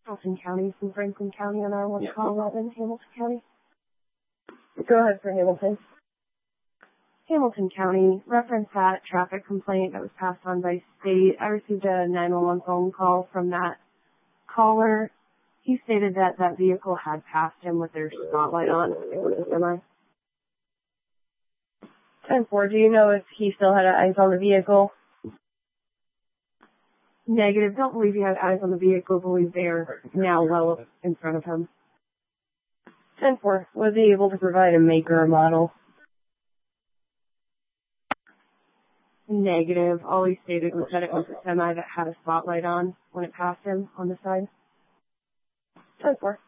Hamilton County from Franklin County on our one call, Rutland, Hamilton County. Go ahead for Hamilton. Hamilton County, reference that traffic complaint that was passed on by state. I received a 911 phone call from that caller. He stated that that vehicle had passed him with their spotlight on. Am I? 10-4, do you know if he still had eyes on the vehicle? Negative. Don't believe he had eyes on the vehicle. Believe they're now well in front of him. 10-4, was he able to provide a make or a model? Negative. All he stated was that it was a semi that had a spotlight on when it passed him on the side. 10-4.